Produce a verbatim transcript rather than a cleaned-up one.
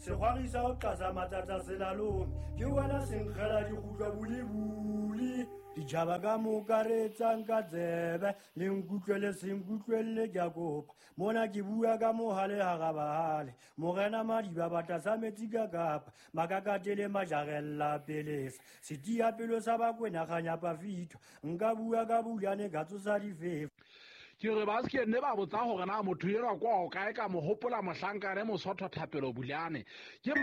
Segwari sa ho qasa matsatsa selalong ke wena senkgela dikgutla bule-bule ditjhaba ka moka re etsang ka tsebe le nkutlwele senkutlwelle ke a kopa mona ke bua ka mohale ha gabahale morena madiba bata sa metsi ka kapa makakatele majarella pelesa setia pelo sa bakwena kganyapa fito nka bua ka bulane ka tsosa difefo ke re ba se ne ba botsa gore na motho ena kwa o kae ka mo hopola mohlankane mosotho thapelo bulane ke